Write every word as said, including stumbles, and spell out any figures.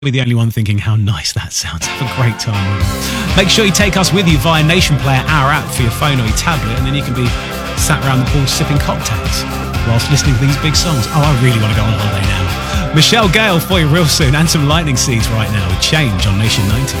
be the only one thinking how nice that sounds. Have a great time with it. Make sure you take us with you via Nation Player, our app for your phone or your tablet, and then you can be sat around the pool sipping cocktails whilst listening to these big songs. Oh, I really want to go on holiday now. Michelle Gale for you real soon, and some Lightning Seeds right now with Change on Nation ninety.